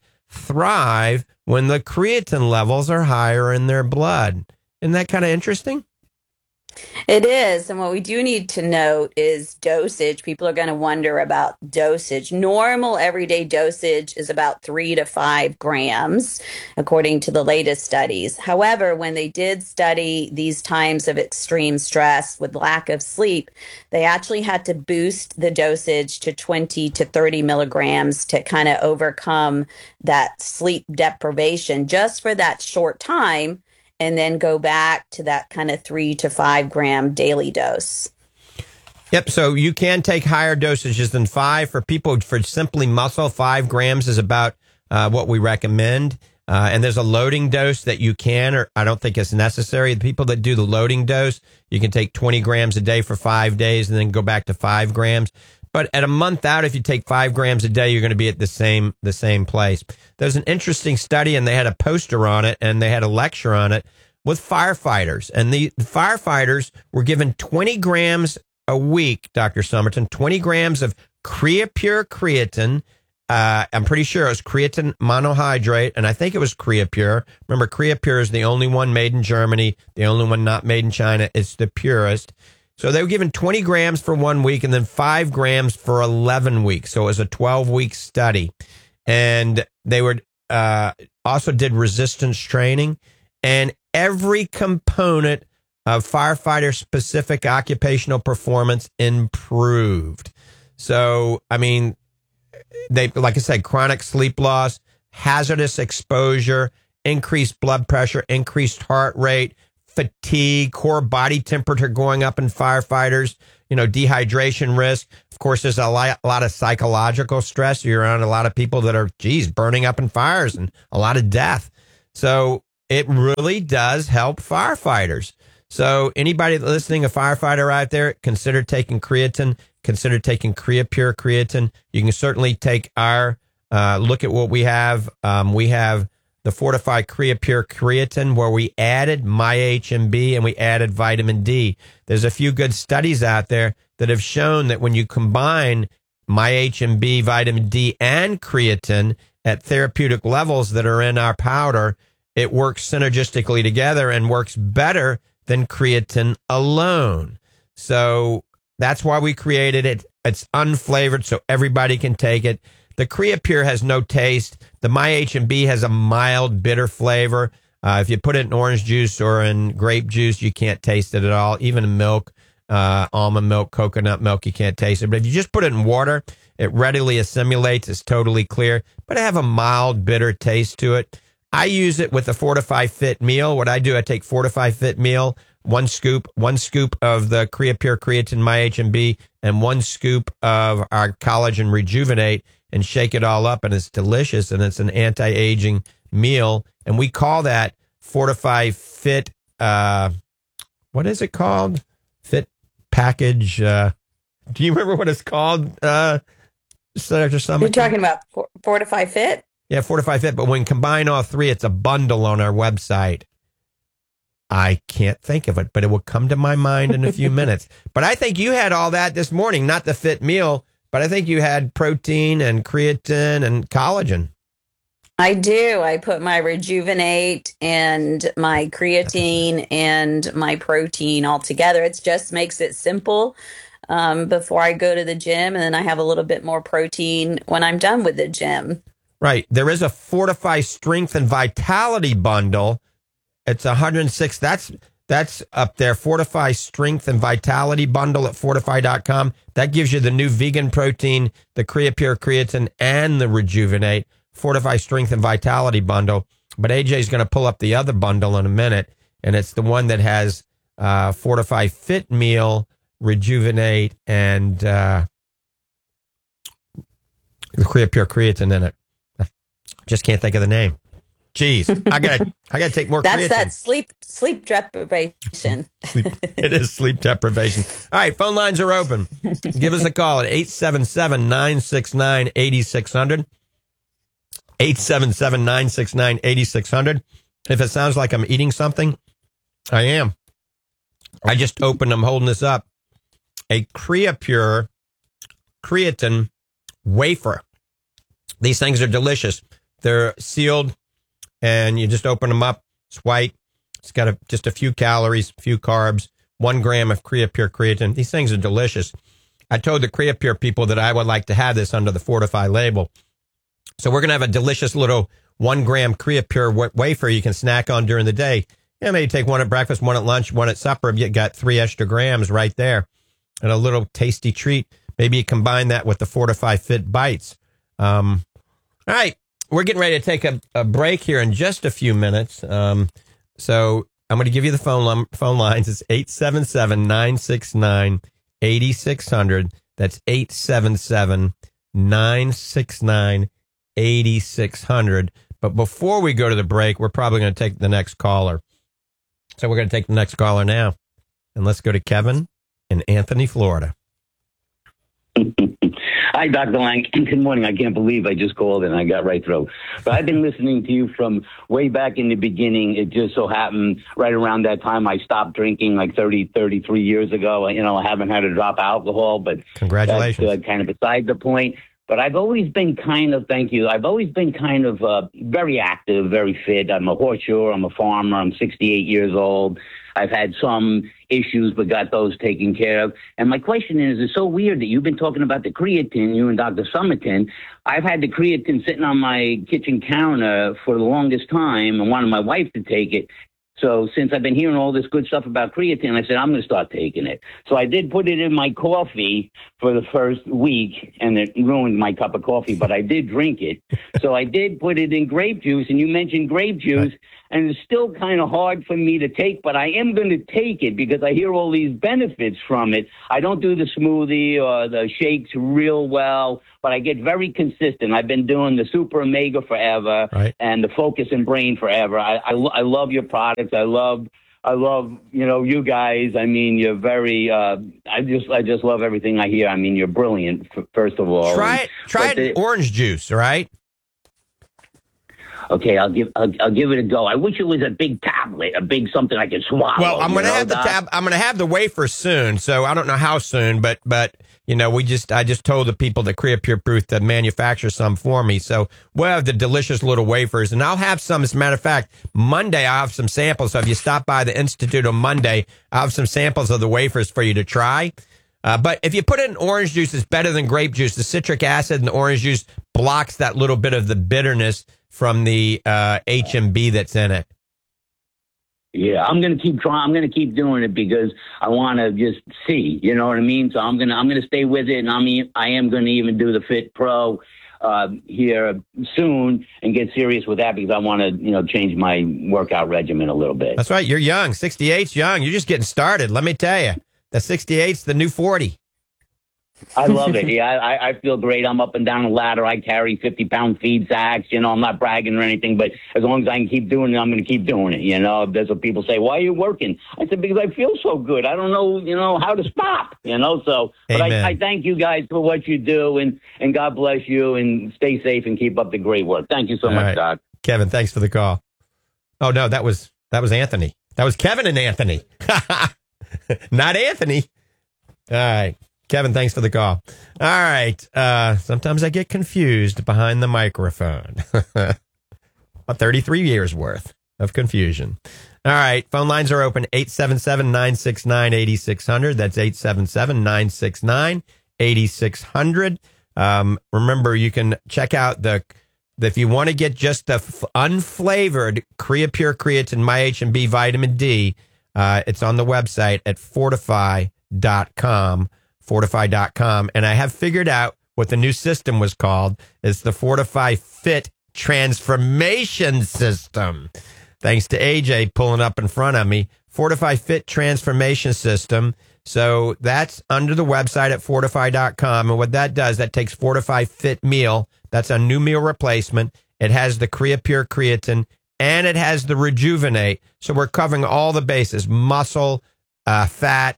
thrive when the creatine levels are higher in their blood. Isn't that kind of interesting? It is. And what we do need to note is dosage. People are going to wonder about dosage. Normal everyday dosage is about three to five grams, according to the latest studies. However, when they did study these times of extreme stress with lack of sleep, they actually had to boost the dosage to twenty to thirty milligrams to kind of overcome that sleep deprivation just for that short time, and then go back to that kind of three to five gram daily dose. Yep. So you can take higher dosages than five. For people for simply muscle, five grams is about uh, what we recommend. Uh, and there's a loading dose that you can, or I don't think it's necessary. The people that do the loading dose, you can take twenty grams a day for five days and then go back to five grams. But at a month out, if you take five grams a day, you're going to be at the same the same place. There's an interesting study, and they had a poster on it, and they had a lecture on it with firefighters. And the firefighters were given twenty grams a week, Doctor Somerton, twenty grams of Creapure creatine. Uh, I'm pretty sure it was creatine monohydrate, and I think it was Creapure. Remember, Creapure is the only one made in Germany, the only one not made in China. It's the purest. So they were given twenty grams for one week and then five grams for eleven weeks. So it was a twelve-week study. And they were uh, also did resistance training. And every component of firefighter-specific occupational performance improved. So, I mean, they, like I said, chronic sleep loss, hazardous exposure, increased blood pressure, increased heart rate, fatigue, core body temperature going up in firefighters, you know, dehydration risk. Of course, there's a lot, a lot of psychological stress. You're around a lot of people that are, geez, burning up in fires and a lot of death. So it really does help firefighters. So anybody listening, a firefighter out there, consider taking creatine, consider taking CreaPure creatine. You can certainly take our, uh, look at what we have. Um, we have the Fortify CreaPure creatine, where we added MyHMB and we added vitamin D. There's a few good studies out there that have shown that when you combine MyHMB, vitamin D, and creatine at therapeutic levels that are in our powder, it works synergistically together and works better than creatine alone. So that's why we created it. It's unflavored, so everybody can take it. The CreaPure has no taste. The MyHMB has a mild, bitter flavor. Uh, if you put it in orange juice or in grape juice, you can't taste it at all. Even in milk, uh, almond milk, coconut milk, you can't taste it. But if you just put it in water, it readily assimilates. It's totally clear. But it have a mild, bitter taste to it. I use it with the Fortify Fit meal. What I do, I take Fortify Fit meal, one scoop, one scoop of the CreaPure creatine MyHMB, and one scoop of our Collagen Rejuvenate, and shake it all up, and it's delicious, and it's an anti-aging meal. And we call that Fortify Fit, uh, what is it called? Fit Package. Uh, do you remember what it's called, uh, Senator Summit? You're talking about For- Fortify Fit? Yeah, Fortify Fit, but when you combine all three, it's a bundle on our website. I can't think of it, but it will come to my mind in a few minutes. But I think you had all that this morning, not the Fit meal, but I think you had protein and creatine and collagen. I do. I put my Rejuvenate and my creatine and my protein all together. It just makes it simple um, before I go to the gym. And then I have a little bit more protein when I'm done with the gym. Right. There is a Fortify Strength and Vitality bundle. It's one hundred six. That's That's up there. Fortify Strength and Vitality bundle at fortify dot com. That gives you the new vegan protein, the CreaPure creatine, and the Rejuvenate. Fortify Strength and Vitality bundle. But A J's going to pull up the other bundle in a minute, and it's the one that has uh, Fortify Fit Meal, Rejuvenate, and uh, the CreaPure creatine in it. Just can't think of the name. Jeez, I gotta, I gotta take more. That's creatine. that sleep, sleep deprivation. Sleep, it is sleep deprivation. All right, phone lines are open. Give us a call at eight seven seven, nine six nine, eight six zero zero. eight seven seven, nine six nine, eight six zero zero. If it sounds like I'm eating something, I am. I just opened, I'm holding this up, a CreaPure creatine wafer. These things are delicious. They're sealed, and you just open them up. It's white. It's got a, just a few calories, a few carbs, one gram of CreaPure creatine. These things are delicious. I told the CreaPure people that I would like to have this under the Fortify label. So we're going to have a delicious little one gram CreaPure wafer you can snack on during the day. Yeah, maybe take one at breakfast, one at lunch, one at supper. You got three extra grams right there, and a little tasty treat. Maybe you combine that with the Fortify Fit Bites. Um, all right. We're getting ready to take a, a break here in just a few minutes. Um, so I'm going to give you the phone lum- phone lines. It's eight seven seven, nine six nine, eight six zero zero. That's eight seven seven, nine six nine, eight six zero zero. But before we go to the break, we're probably going to take the next caller. So we're going to take the next caller now. And let's go to Kevin in Anthony, Florida. Hi, Doctor Lang. Good morning. I can't believe I just called and I got right through. But I've been listening to you from way back in the beginning. It just so happened right around that time I stopped drinking like thirty, thirty-three years ago. You know, I haven't had a drop of alcohol, but congratulations. That's uh, kind of beside the point. But I've always been kind of, thank you, I've always been kind of uh, very active, very fit. I'm a horseshoer, I'm a farmer, I'm sixty-eight years old. I've had some issues, but got those taken care of. And my question is, it's so weird that you've been talking about the creatine, you and Doctor Summerton. I've had the creatine sitting on my kitchen counter for the longest time and wanted my wife to take it. So since I've been hearing all this good stuff about creatine, I said, I'm going to start taking it. So I did put it in my coffee for the first week, and it ruined my cup of coffee, but I did drink it. So I did put it in grape juice, and you mentioned grape juice, and it's still kind of hard for me to take, but I am going to take it because I hear all these benefits from it. I don't do the smoothie or the shakes real well, but I get very consistent. I've been doing the Super Omega forever right. and the Focus and Brain forever. I, I, I love your products. I love, I love, you know, you guys. I mean, you're very, uh, I just, I just love everything I hear. I mean, you're brilliant, f- first of all. Try it, try it the, in orange juice, all right? Okay, I'll give I'll, I'll give it a go. I wish it was a big tablet, a big something I could swallow. Well, I'm going to have the Doc? tab. I'm going to have the wafer soon, so I don't know how soon, but but you know, we just I just told the people that Creapure Proof to manufacture some for me, so we'll have the delicious little wafers, and I'll have some. As a matter of fact, Monday I'll have some samples. So if you stop by the Institute on Monday, I'll have some samples of the wafers for you to try. Uh, but if you put it in orange juice, it's better than grape juice. The citric acid in the orange juice blocks that little bit of the bitterness from the uh, H M B that's in it. Yeah, I'm gonna keep trying. I'm gonna keep doing it because I want to just see. You know what I mean? So I'm gonna I'm gonna stay with it, and I mean I am gonna even do the Fit Pro uh, here soon and get serious with that because I want to you know change my workout regimen a little bit. That's right. You're young. sixty-eight's young. You're just getting started. Let me tell you, the sixty-eight's the new forty. I love it. Yeah, I, I feel great. I'm up and down the ladder. I carry fifty pound feed sacks. You know, I'm not bragging or anything, but as long as I can keep doing it, I'm going to keep doing it. You know, there's what people say, why are you working? I said, because I feel so good. I don't know, you know, how to stop, you know, so, but I, I thank you guys for what you do and, and God bless you and stay safe and keep up the great work. Thank you so All much, right. Doc. Kevin, thanks for the call. Oh, no, that was, that was Anthony. That was Kevin and Anthony. Not Anthony. All right. Kevin, thanks for the call. All right. Uh, sometimes I get confused behind the microphone. About thirty-three years worth of confusion. All right. Phone lines are open. eight seven seven, nine six nine, eight six zero zero. That's eight seven seven, nine six nine, eight six zero zero. Um, remember, you can check out the, the if you want to get just the f- unflavored Creapure Creatine My H M B Vitamin D, uh, it's on the website at fortify dot com. Fortify dot com, and I have figured out what the new system was called. It's the Fortify Fit Transformation System. Thanks to A J pulling up in front of me. Fortify Fit Transformation System. So that's under the website at fortify dot com, and what that does, that takes Fortify Fit Meal. That's a new meal replacement. It has the Creapure Creatine, and it has the Rejuvenate. So we're covering all the bases: muscle, uh, fat,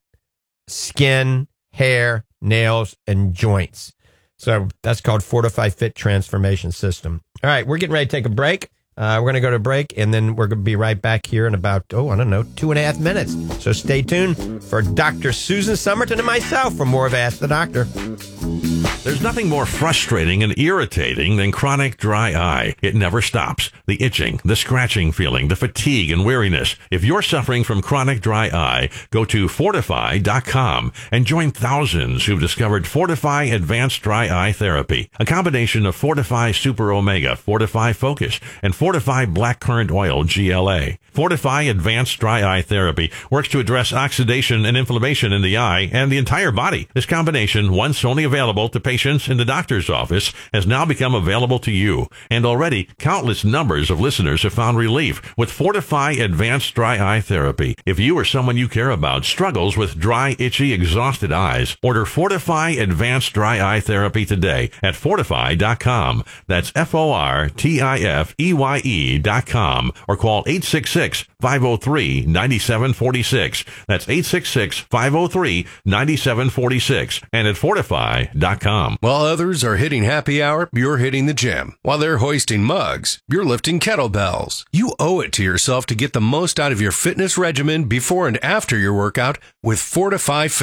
skin, hair, nails, and joints. So that's called Fortify Fit Transformation System. All right, we're getting ready to take a break. Uh, we're going to go to break, and then we're going to be right back here in about, oh, I don't know, two and a half minutes. So stay tuned for Doctor Susan Summerton and myself for more of Ask the Doctor. There's nothing more frustrating and irritating than chronic dry eye. It never stops. The itching, the scratching feeling, the fatigue and weariness. If you're suffering from chronic dry eye, go to fortify dot com and join thousands who've discovered Fortify Advanced Dry Eye Therapy, a combination of Fortify Super Omega, Fortify Focus, and Fortify Blackcurrant Oil G L A. Fortify Advanced Dry Eye Therapy works to address oxidation and inflammation in the eye and the entire body. This combination, once only available to patients in the doctor's office, has now become available to you. And already, countless numbers of listeners have found relief with Fortify Advanced Dry Eye Therapy. If you or someone you care about struggles with dry, itchy, exhausted eyes, order Fortify Advanced Dry Eye Therapy today at fortify dot com. That's F O R T I F E Y E dot com, or call eight six six, five oh three, nine seven four six. That's eight six six, five oh three, nine seven four six, and at fortify dot com. While others are hitting happy hour, you're hitting the gym. While they're hoisting mugs, you're lifting kettlebells. You owe it to yourself to get the most out of your fitness regimen before and after your workout with Fortify Fit.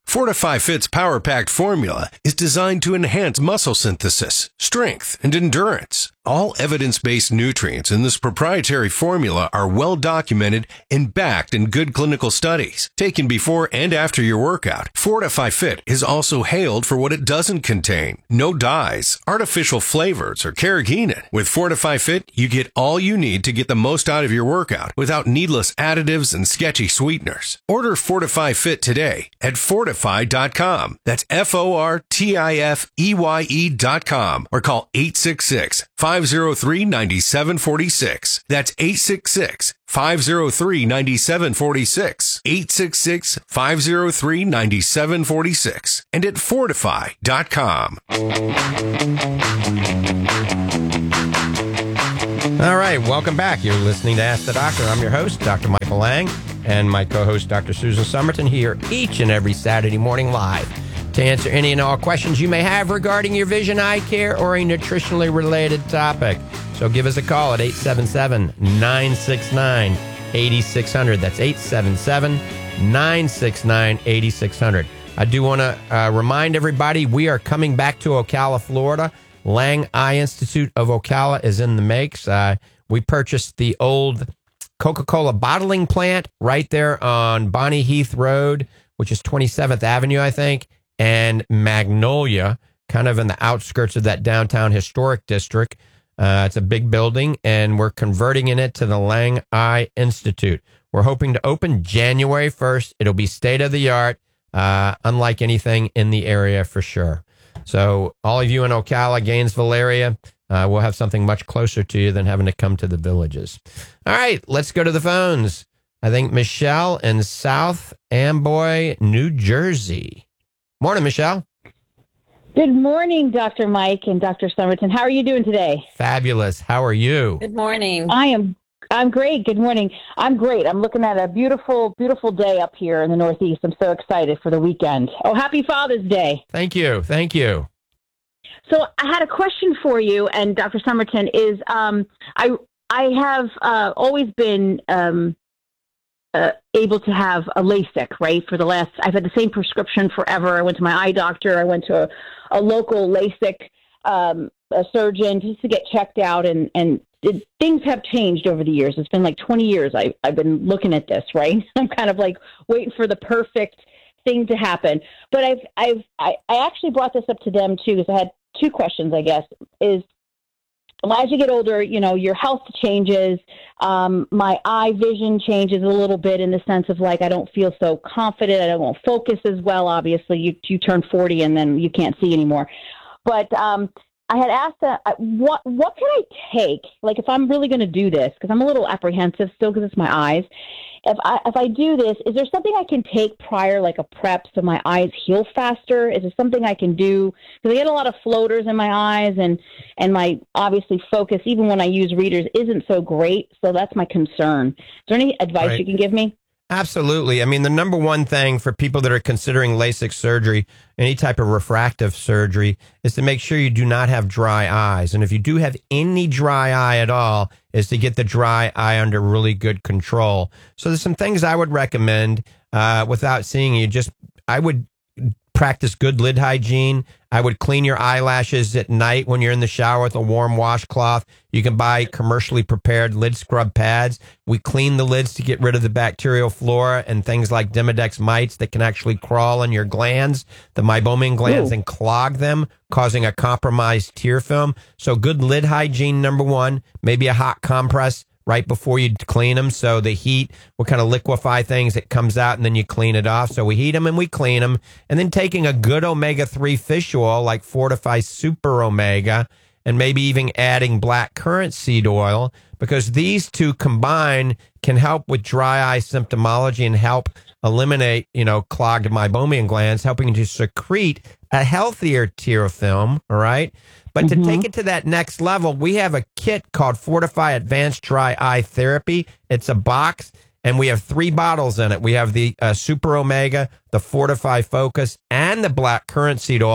Fortify Fit's power-packed formula is designed to enhance muscle synthesis, strength, and endurance. All evidence-based nutrients in this proprietary formula are well documented and backed in good clinical studies, taken before and after your workout. Fortify Fit is also hailed for what it doesn't contain. No dyes, artificial flavors, or carrageenan. With Fortify Fit, you get all you need to get the most out of your workout without needless additives and sketchy sweeteners. Order Fortify Fit today at fortify dot com. That's F O R T I F E Y E dot com or call eight six six, five oh three, nine seven four six. That's eight six six, five oh three, nine seven four six. eight six six, five oh three, nine seven four six. And at fortify dot com. All right, welcome back. You're listening to Ask the Doctor. I'm your host, Doctor Michael Lang, and my co-host, Doctor Susan Somerton, here each and every Saturday morning live to answer any and all questions you may have regarding your vision, eye care, or a nutritionally related topic. So give us a call at eight seven seven, nine six nine, eight six zero zero. That's eight seven seven, nine six nine, eight six zero zero. I do want to uh, remind everybody we are coming back to Ocala, Florida. Lang Eye Institute of Ocala is in the makes. Uh, we purchased the old Coca-Cola bottling plant right there on Bonnie Heath Road, which is twenty-seventh Avenue, I think, and Magnolia, kind of in the outskirts of that downtown historic district. Uh, it's a big building, and we're converting in it to the Lang Eye Institute. We're hoping to open January first. It'll be state-of-the-art, uh, unlike anything in the area for sure. So all of you in Ocala, Gainesville area, uh, we'll have something much closer to you than having to come to the villages. All right, let's go to the phones. I think Michelle in South Amboy, New Jersey. Morning, Michelle. Good morning, Doctor Mike and Doctor Somerton. How are you doing today? Fabulous. How are you? Good morning. I am I'm great. Good morning. I'm great. I'm looking at a beautiful, beautiful day up here in the Northeast. I'm so excited for the weekend. Oh, happy Father's Day. Thank you. Thank you. So I had a question for you, and Doctor Somerton, is um, I I have uh, always been um, uh, able to have a LASIK, right? For the last, I've had the same prescription forever. I went to my eye doctor. I went to a, a local LASIK um, a surgeon just to get checked out, and, and it, things have changed over the years. It's been like twenty years I, I've been looking at this, right? I'm kind of like waiting for the perfect thing to happen. But I've, I've, I, I actually brought this up to them too, because I had two questions, I guess, is as you get older, you know, your health changes. Um, my eye vision changes a little bit in the sense of like, I don't feel so confident. I won't focus as well. Obviously you, you turn forty and then you can't see anymore. But, um, I had asked that, uh, what what can I take? Like, if I'm really going to do this, because I'm a little apprehensive still because it's my eyes. If I if I do this, is there something I can take prior, like a prep, so my eyes heal faster? Is there something I can do? Because I get a lot of floaters in my eyes, and and my obviously focus, even when I use readers, isn't so great. So that's my concern. Is there any advice Right. you can give me? Absolutely. I mean, the number one thing for people that are considering LASIK surgery, any type of refractive surgery, is to make sure you do not have dry eyes. And if you do have any dry eye at all, is to get the dry eye under really good control. So there's some things I would recommend uh, without seeing you. Just, I would practice good lid hygiene. I would clean your eyelashes at night when you're in the shower with a warm washcloth. You can buy commercially prepared lid scrub pads. We clean the lids to get rid of the bacterial flora and things like Demodex mites that can actually crawl in your glands, the meibomian glands, Ooh. and clog them, causing a compromised tear film. So good lid hygiene, number one. Maybe a hot compress right before you clean them. So the heat will kind of liquefy things. It comes out and then you clean it off. So we heat them and we clean them. And then taking a good omega three fish oil like Fortify Super Omega, and maybe even adding black currant seed oil, because these two combined can help with dry eye symptomology and help eliminate, you know, clogged meibomian glands, helping to secrete a healthier tear film. All right. But Mm-hmm. to take it to that next level, we have a kit called Fortify Advanced Dry Eye Therapy. It's a box, and we have three bottles in it. We have the uh, Super Omega, the Fortify Focus, and the black currant seed oil.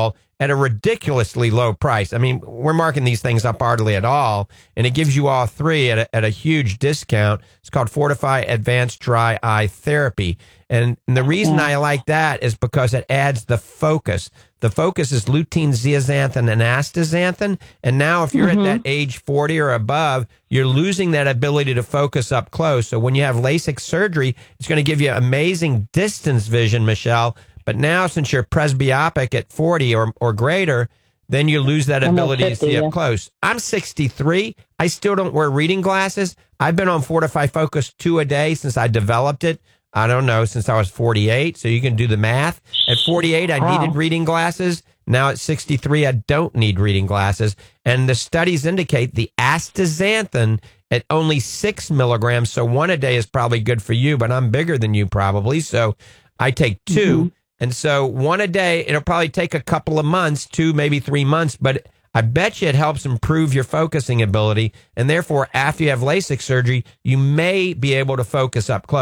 at a ridiculously low price. I mean, we're marking these things up hardly at all, and it gives you all three at a, at a huge discount. It's called Fortify Advanced Dry Eye Therapy. And, and the reason I like that is because it adds the focus. The focus is lutein, zeaxanthin, and astaxanthin. And now if you're mm-hmm. at that age forty or above, you're losing that ability to focus up close. So when you have LASIK surgery, it's going to give you amazing distance vision, Michelle. But now since you're presbyopic at forty or, or greater, then you lose that ability fifty, to see yeah. up close. I'm sixty-three. I still don't wear reading glasses. I've been on Fortify Focus two a day since I developed it. I don't know, since I was forty-eight, so you can do the math. At forty-eight, I wow. needed reading glasses. Now at sixty-three, I don't need reading glasses. And the studies indicate the astaxanthin at only six milligrams, so one a day is probably good for you, but I'm bigger than you probably, so I take two. Mm-hmm. And so one a day, it'll probably take a couple of months, two, maybe three months, but I bet you it helps improve your focusing ability. And therefore, after you have LASIK surgery, you may be able to focus up close.